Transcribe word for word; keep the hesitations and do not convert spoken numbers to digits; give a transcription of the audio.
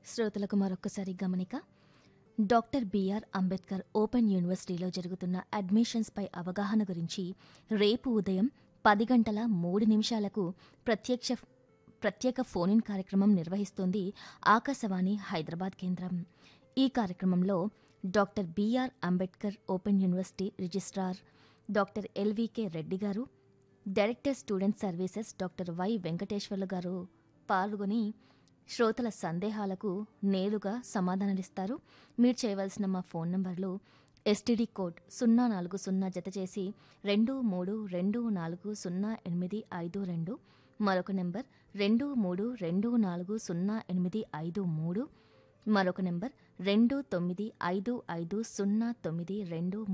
శ్రోతలకు మరొక్కసారి గమనిక. డాక్టర్ బిఆర్ అంబేద్కర్ ఓపెన్ యూనివర్సిటీలో జరుగుతున్న అడ్మిషన్స్పై అవగాహన గురించి రేపు ఉదయం పది గంటల మూడు నిమిషాలకు ప్రత్యక్ష ప్రత్యేక ఫోన్ ఇన్ కార్యక్రమం నిర్వహిస్తోంది ఆకాశవాణి హైదరాబాద్ కేంద్రం. ఈ కార్యక్రమంలో doctor BR Ambedkar open university registrar doctor LVK Reddy గారు, director student services doctor why Venkateswarlu గారు పాల్గొని శ్రోతల సందేహాలకు నేరుగా సమాధానాలిస్తారు. మీరు చేయవలసిన మా ఫోన్ నంబర్లు ఎస్టీడీ కోడ్ సున్నా నాలుగు సున్నా జత చేసి రెండు మూడు రెండు నాలుగు సున్నా ఎనిమిది ఐదు రెండు, మరొక నెంబర్ రెండు మూడు రెండు నాలుగు సున్నా ఎనిమిది ఐదు మూడు, మరొక నెంబర్ రెండు తొమ్మిది ఐదు ఐదు సున్నా తొమ్మిది రెండు